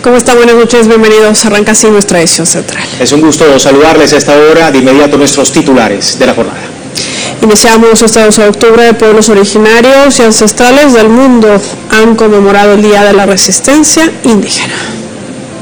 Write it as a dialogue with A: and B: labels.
A: ¿Cómo están? Buenas noches, bienvenidos. Arranca así nuestra edición central.
B: Es un gusto saludarles a esta hora. De inmediato nuestros titulares de la jornada.
A: Iniciamos este 12 de octubre. Pueblos originarios y ancestrales del mundo han conmemorado el Día de la Resistencia Indígena.